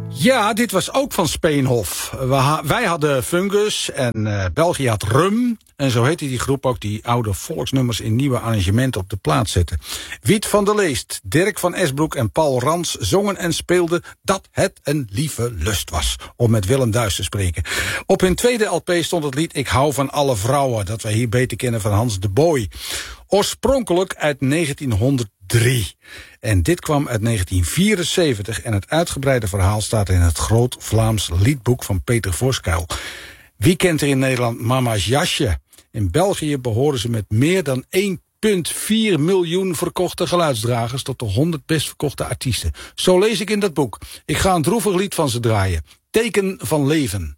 Ja, dit was ook van Speenhof. Wij hadden Fungus en België had Rum. En zo heette die groep ook die oude volksnummers in nieuwe arrangementen op de plaat zetten. Wiet van der Leest, Dirk van Esbroek en Paul Rans zongen en speelden dat het een lieve lust was. Om met Willem Duis te spreken. Op hun tweede LP stond het lied Ik hou van alle vrouwen. Dat wij hier beter kennen van Hans de Boy. Oorspronkelijk uit 1903. En dit kwam uit 1974 en het uitgebreide verhaal staat in het Groot Vlaams Liedboek van Peter Voskuil. Wie kent er in Nederland Mama's Jasje? In België behoren ze met meer dan 1,4 miljoen verkochte geluidsdragers tot de 100 best verkochte artiesten. Zo lees ik in dat boek. Ik ga een droevig lied van ze draaien. Teken van leven.